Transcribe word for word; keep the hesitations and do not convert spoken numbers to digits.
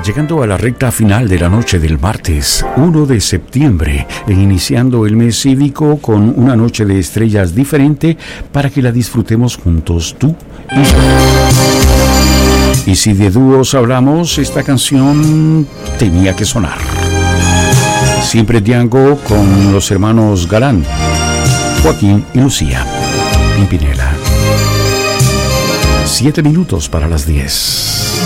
Llegando a la recta final de la noche del martes uno de septiembre e iniciando el mes cívico con una noche de estrellas diferente para que la disfrutemos juntos tú y yo. Y si de dúos hablamos, esta canción tenía que sonar. Siempre Django con los hermanos Galán, Joaquín y Lucía Pimpinela. Siete minutos para las diez.